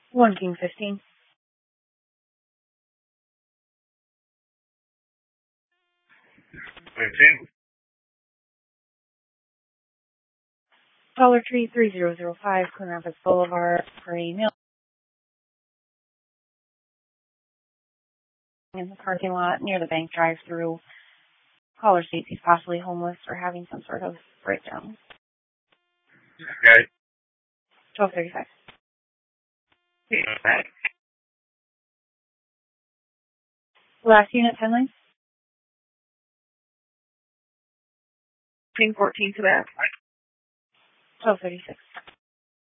1 King 15. Dollar Tree 3005, Coon Rapids Boulevard, for a mail in the parking lot near the bank drive-through. Caller states he's possibly homeless or having some sort of breakdown. Okay. 1235. Last unit, 10 lanes? King 14 to that. 1236.